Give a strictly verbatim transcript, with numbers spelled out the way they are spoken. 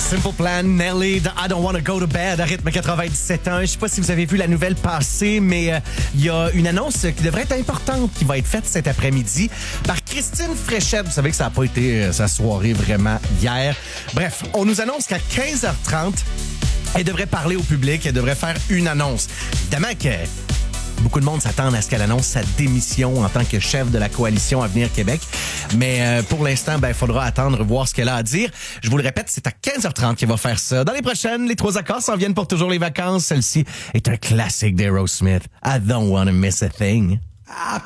Simple Plan, Nelly, de I Don't Wanna Go to Bed, à rythme quatre-vingt-dix-sept ans. Je sais pas si vous avez vu la nouvelle passer, mais il euh, y a une annonce qui devrait être importante qui va être faite cet après-midi par Christine Fréchette. Vous savez que ça n'a pas été euh, sa soirée vraiment hier. Bref, on nous annonce qu'à quinze heures trente, elle devrait parler au public, elle devrait faire une annonce. Évidemment que beaucoup de monde s'attend à ce qu'elle annonce sa démission en tant que chef de la coalition Avenir Québec. Mais euh, pour l'instant, ben, il faudra attendre, voir ce qu'elle a à dire. Je vous le répète, c'est à quinze heures trente qu'elle va faire ça. Dans les prochaines, les trois accords s'en viennent pour toujours les vacances. Celle-ci est un classique d'Aerosmith. I don't wanna miss a thing. I